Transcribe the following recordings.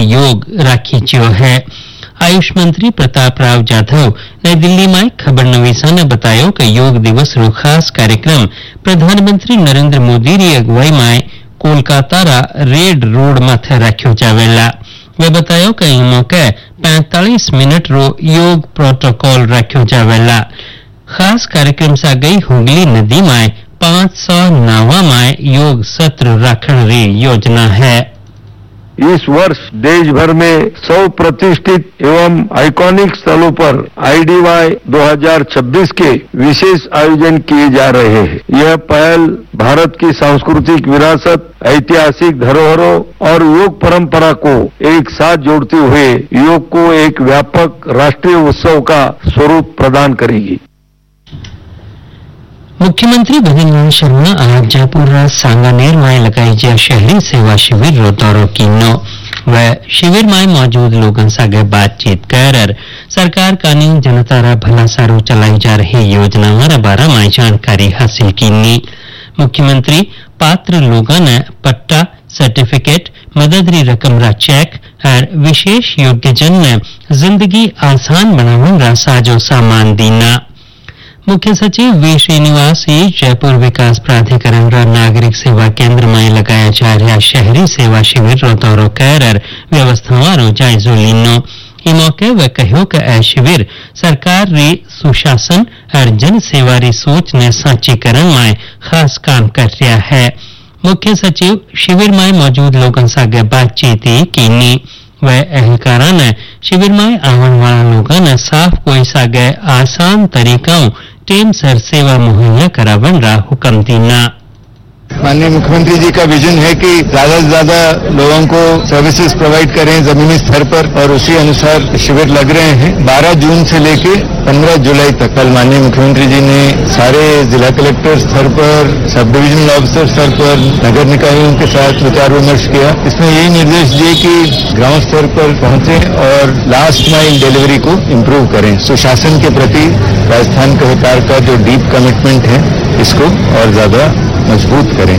योग राखी है। आयुष मंत्री प्रताप राव जाधव नई दिल्ली में खबर नवीसा ने बताया कि योग दिवस रो खास कार्यक्रम प्रधानमंत्री नरेंद्र मोदी री अगुवाई में कोलकाता रा रेड रोड माथे रखो जावेला। वे बताया कि इन मौके 45 मिनट रो योग प्रोटोकॉल रखो जावेला। खास कार्यक्रम से गई हुगली नदी में 500 नावा में योग सत्र रखने री योजना है। इस वर्ष देश भर में 100 प्रतिष्ठित एवं आइकॉनिक स्थलों पर IDY 2026 के विशेष आयोजन किए जा रहे हैं। यह पहल भारत की सांस्कृतिक विरासत, ऐतिहासिक धरोहरों और योग परंपरा को एक साथ जोड़ते हुए योग को एक व्यापक राष्ट्रीय उत्सव का स्वरूप प्रदान करेगी। मुख्यमंत्री भजनलाल शर्मा आज जयपुर सांगानेर में लगाई जा शहरी सेवा शिविर रो दौरो कीनो। वह शिविर में मौजूद लोगों से बातचीत कर सरकार कानी जनता रा भला सारू चलाई जा रही योजनाओं रा बारे में जानकारी हासिल कीनी। मुख्यमंत्री पात्र लोगों ने पट्टा, सर्टिफिकेट, मदद री रकम रा चेक और विशेष योग्यजन ने जिंदगी आसान बनावन रा साजो सामान दीना। मुख्य सचिव वी श्रीनिवास जयपुर विकास प्राधिकरण रा नागरिक सेवा केंद्र में लगाया जा रहा शहरी सेवा शिविर रो दौरो कर व्यवस्थाओं रो जायजो लीनो। इ मौके वे कहो कि यह शिविर सरकार री सुशासन और जन सेवा री सोच ने साचीकरण में खास काम कर रहा है। मुख्य सचिव शिविर में मौजूद लोगों से बातचीत कीनी। वह एहलकारा ने शिविर में आवन वाला लोगों ने साफ कोई सागे आसान तरीकों टीम सर सेवा मुहैया करावन रा हुक्म दीना। माननीय मुख्यमंत्री जी का विजन है कि ज्यादा से ज्यादा लोगों को सर्विसेज प्रोवाइड करें जमीनी स्तर पर और उसी अनुसार शिविर लग रहे हैं। 12 जून से लेके 15 जुलाई तक कल माननीय मुख्यमंत्री जी ने सारे जिला कलेक्टर स्तर पर, सब डिविजनल ऑफिसर स्तर पर, नगर निकायों के साथ विचार विमर्श किया। इसमें यही निर्देश दिए कि ग्राउंड स्तर पर पहुंचे और लास्ट माइल डिलीवरी को इम्प्रूव करें। सुशासन के प्रति राजस्थान के सरकार का जो डीप कमिटमेंट है इसको और ज्यादा मजबूत करें।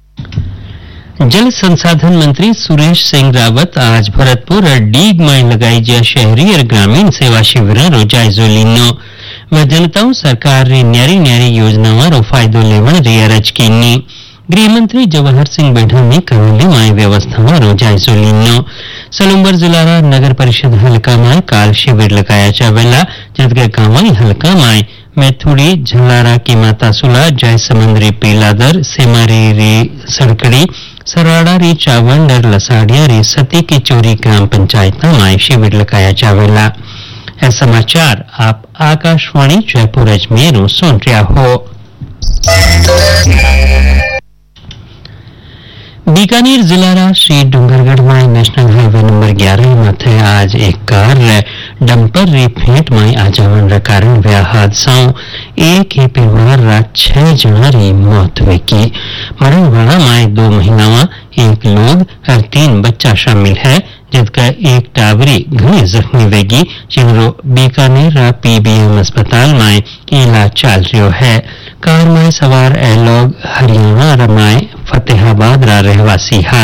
जल संसाधन मंत्री सुरेश सिंह रावत आज भरतपुर और डीग में लगाई जा शहरी और ग्रामीण सेवा शिविर रो जायजो लीनो। वह जनताओं सरकार री न्यारी न्यारी योजनाओं रो फायदो लेवन री अरज कीनी। गृह मंत्री जवाहर सिंह बेढा ने करौली में व्यवस्थाओं रो जायजो लीनो। सलूम्बर जिला रा नगर परिषद हल्का में काल शिविर लगाया जावेला, जबकि गांवी हल्का में मैथुड़ी, झलारा की माता सुला, जयसमंदरी पीलादर, सेमारी री सड़कड़ी, सराड़ा री चावंड और लसाड़िया री सती की चोरी ग्राम पंचायत में शिविर लगाया जावेला। यह समाचार आप आकाशवाणी जयपुर अजमेर सुन रहा हो। बीकानेर जिला रा श्री डूंगरगढ़ में नेशनल हाईवे नंबर 11 माथे आज एक कार डंपर री फेंट में आ जावन रे कारण व्या हादसाओं एक ही परिवार रा 6 जना री मौत हुई की। मरण वाला में 2 महिलावां, 1 लोग और 3 बच्चा शामिल है, जबकि एक टावरी घनी जख्मी वेगी जिनरो बीकानेर रा PBM अस्पताल में इलाज चल रहा है। कार में सवार ए लोग हरियाणा रमाय फतेहाबाद रा रहवासी हा।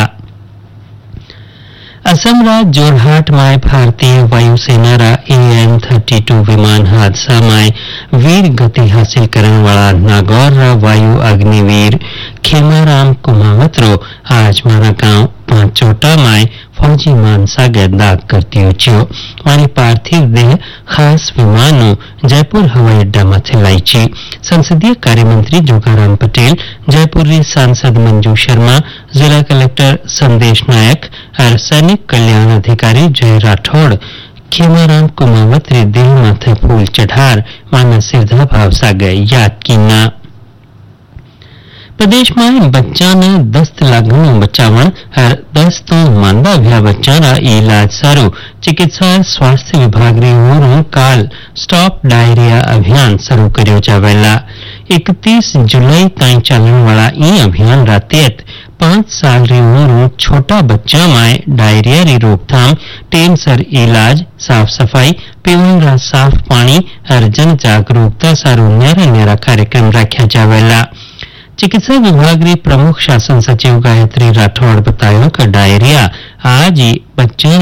असम रा जोरहाट में भारतीय वायुसेना रा AN-32 विमान हादसा में वीर गति हासिल करने वाला नागौर रा वायु अग्निवीर खेमाराम कुमावत रो आज मारा गांव पांचोटा में फौजी मानसा दाग करती उच्यो। मारी पार्थिव देह खास विमानों जयपुर हवाई अड्डा माथे लाईची। संसदीय कार्य मंत्री जोगाराम पटेल, जयपुर री सांसद मंजू शर्मा, जिला कलेक्टर संदेश नायक और सैनिक कल्याण अधिकारी जय राठौड़ खेमाराम कुमावत रे देह माथे फूल चढ़ार माना श्रद्धा भाव सागे याद कीना। प्रदेश में बच्चा ने दस्त लागू बचावन और दस्त तो मांदा भया बच्चा रा इलाज सारू चिकित्सा स्वास्थ्य विभाग री ओर काल स्टॉप डायरिया अभियान शुरू कर्यो जावेला। 31 जुलाई ताई चलने वाला ई अभियान रा तहत 5 साल री उम्र छोटा बच्चा में डायरिया री रोकथाम, टेम सर इलाज, साफ सफाई, पीवन रा साफ पानी और जन जागरूकता सारू न्यारा न्यारा कार्यक्रम रखा जावेला। चिकित्सा विभाग री प्रमुख शासन सचिव गायत्री राठौड़ बताया कि डायरिया आज ही बच्चा